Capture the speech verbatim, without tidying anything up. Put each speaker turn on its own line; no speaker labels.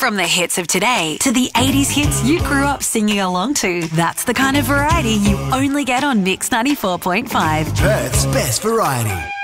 From the hits of today to the eighties hits you grew up singing along to. That's the kind of variety you only get on Mix ninety-four point five.
Perth's best variety.